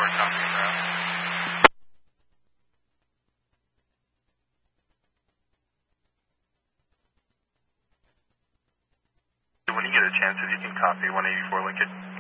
copy that. When you get a chance, if you can copy 184 Lincoln.